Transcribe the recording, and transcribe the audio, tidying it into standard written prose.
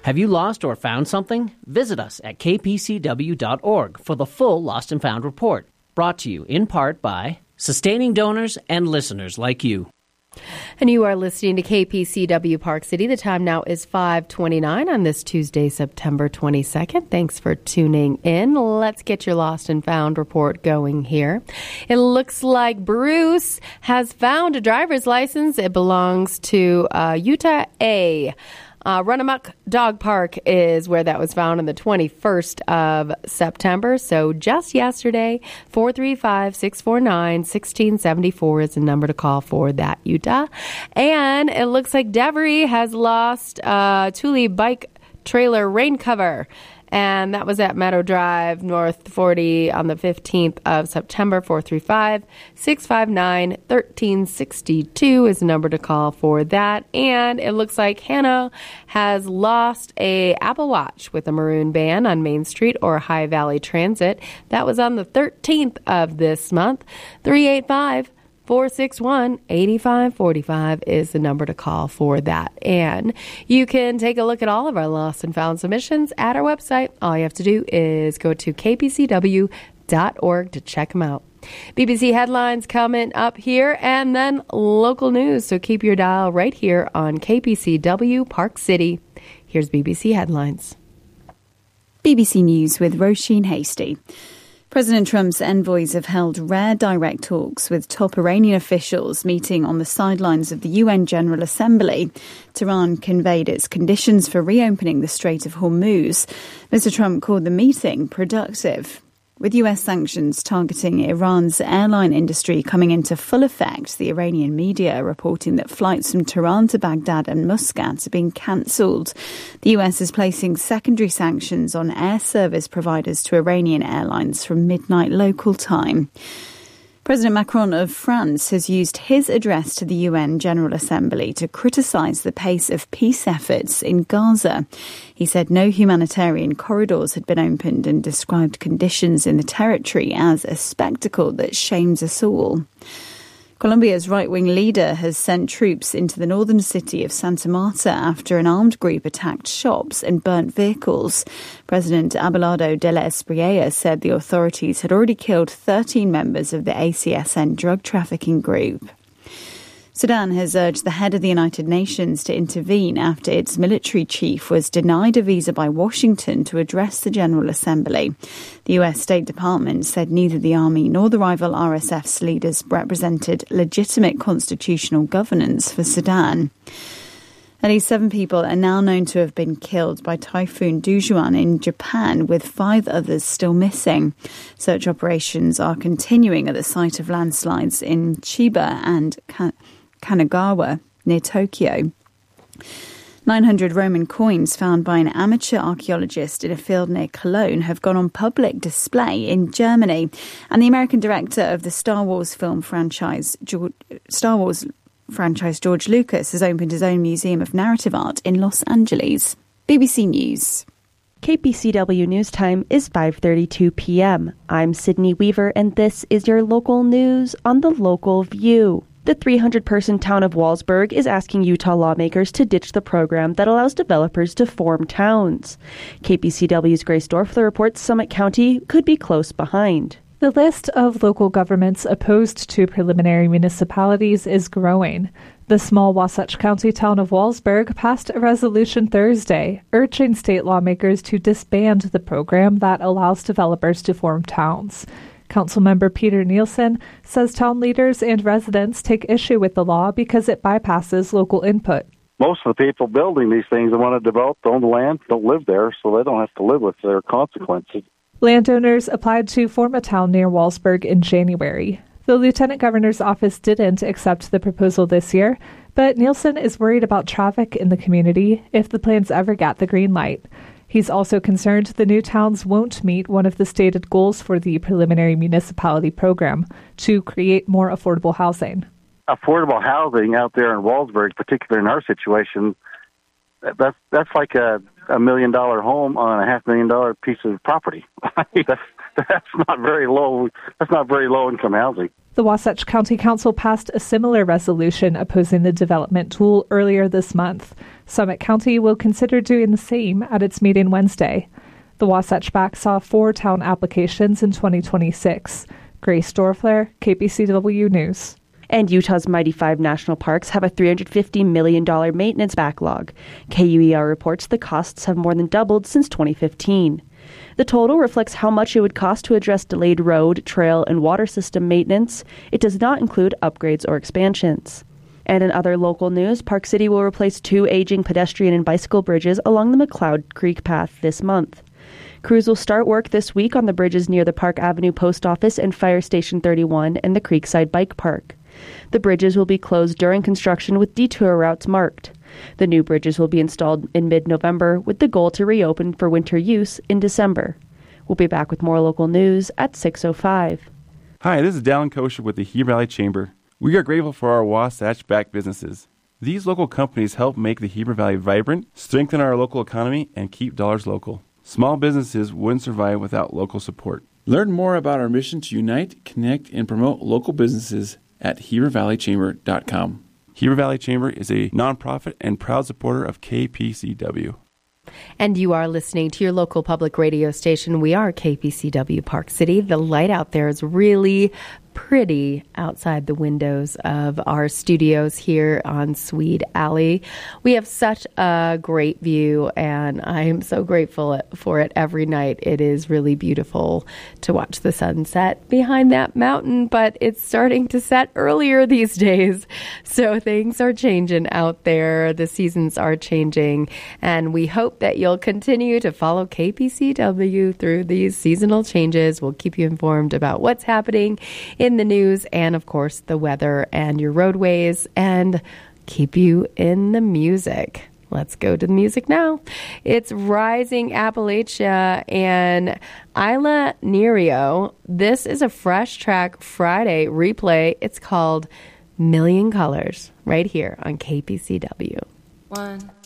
Have you lost or found something? Visit us at kpcw.org for the full Lost and Found report, brought to you in part by sustaining donors and listeners like you. And you are listening to KPCW Park City. The time now is 5:29 on this Tuesday, September 22nd. Thanks for tuning in. Let's get your Lost and Found report going here. It looks like Bruce has found a driver's license. It belongs to Utah A. Run Amok Dog Park is where that was found on the 21st of September. So just yesterday, 435-649-1674 is the number to call for that, Utah. And it looks like Devery has lost Thule bike trailer rain cover. And that was at Meadow Drive, North 40 on the 15th of September. 435-659-1362 is the number to call for that. And it looks like Hannah has lost a Apple Watch with a maroon band on Main Street or High Valley Transit. That was on the 13th of this month. 385-461-8545 is the number to call for that. And you can take a look at all of our lost and found submissions at our website. All you have to do is go to kpcw.org to check them out. BBC headlines coming up here, and then local news. So keep your dial right here on KPCW Park City. Here's BBC headlines. BBC News with Roisin Hasty. President Trump's envoys have held rare direct talks with top Iranian officials meeting on the sidelines of the UN General Assembly. Tehran conveyed its conditions for reopening the Strait of Hormuz. Mr. Trump called the meeting productive. With US sanctions targeting Iran's airline industry coming into full effect, the Iranian media are reporting that flights from Tehran to Baghdad and Muscat are being cancelled. The US is placing secondary sanctions on air service providers to Iranian airlines from midnight local time. President Macron of France has used his address to the UN General Assembly to criticise the pace of peace efforts in Gaza. He said no humanitarian corridors had been opened and described conditions in the territory as a spectacle that shames us all. Colombia's right-wing leader has sent troops into the northern city of Santa Marta after an armed group attacked shops and burnt vehicles. President Abelardo de la Espriella said the authorities had already killed 13 members of the ACSN drug trafficking group. Sudan has urged the head of the United Nations to intervene after its military chief was denied a visa by Washington to address the General Assembly. The US State Department said neither the army nor the rival RSF's leaders represented legitimate constitutional governance for Sudan. At least 7 people are now known to have been killed by Typhoon Dujuan in Japan, with 5 others still missing. Search operations are continuing at the site of landslides in Chiba and Kanagawa, near Tokyo. 900 Roman coins found by an amateur archaeologist in a field near Cologne have gone on public display in Germany. And the American director of the Star Wars franchise, George Lucas, has opened his own museum of narrative art in Los Angeles. BBC News. KPCW News Time is 5:32 p.m. I'm Sydney Weaver, and this is your local news on the Local View. The 300-person town of Wallsburg is asking Utah lawmakers to ditch the program that allows developers to form towns. KPCW's Grace Dorfler reports Summit County could be close behind. The list of local governments opposed to preliminary municipalities is growing. The small Wasatch County town of Wallsburg passed a resolution Thursday urging state lawmakers to disband the program that allows developers to form towns. Councilmember Peter Nielsen says town leaders and residents take issue with the law because it bypasses local input. Most of the people building these things that want to develop their own land don't live there, so they don't have to live with their consequences. Landowners applied to form a town near Wallsburg in January. The Lieutenant Governor's office didn't accept the proposal this year, but Nielsen is worried about traffic in the community if the plans ever get the green light. He's also concerned the new towns won't meet one of the stated goals for the preliminary municipality program, to create more affordable housing. Affordable housing out there in Wallsburg, particularly in our situation, that's like a $1 million home on a $500,000 piece of property. that's not very low. That's not very low income housing. The Wasatch County Council passed a similar resolution opposing the development tool earlier this month. Summit County will consider doing the same at its meeting Wednesday. The Wasatch BAC saw 4 town applications in 2026. Grace Dorfler, KPCW News. And Utah's Mighty 5 national parks have a $350 million maintenance backlog. KUER reports the costs have more than doubled since 2015. The total reflects how much it would cost to address delayed road, trail, and water system maintenance. It does not include upgrades or expansions. And in other local news, Park City will replace 2 aging pedestrian and bicycle bridges along the McLeod Creek path this month. Crews will start work this week on the bridges near the Park Avenue Post Office and Fire Station 31 and the Creekside Bike Park. The bridges will be closed during construction with detour routes marked. The new bridges will be installed in mid-November with the goal to reopen for winter use in December. We'll be back with more local news at 6:05. Hi, this is Dallin Kosher with the Heber Valley Chamber. We are grateful for our Wasatch-backed businesses. These local companies help make the Heber Valley vibrant, strengthen our local economy, and keep dollars local. Small businesses wouldn't survive without local support. Learn more about our mission to unite, connect, and promote local businesses at HeberValleyChamber.com. Heber Valley Chamber is a nonprofit and proud supporter of KPCW. And you are listening to your local public radio station. We are KPCW Park City. The light out there is really pretty outside the windows of our studios here on Swede Alley. We have such a great view, and I am so grateful for it every night. It is really beautiful to watch the sunset behind that mountain, but it's starting to set earlier these days. So things are changing out there. The seasons are changing, and we hope that you'll continue to follow KPCW through these seasonal changes. We'll keep you informed about what's happening in the news and, of course, the weather and your roadways, and keep you in the music. Let's go to the music now. It's Rising Appalachia and Isla Nerio. This is a Fresh Track Friday replay. It's called Million Colors right here on KPCW. One.